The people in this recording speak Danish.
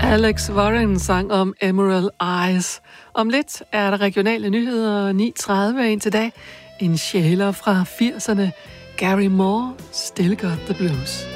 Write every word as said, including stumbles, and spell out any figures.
Alex Warren sang om Emerald Eyes. Om lidt er der regionale nyheder ni tredive indtil dag. En sjæler fra firserne, Gary Moore, Still Got the Blues.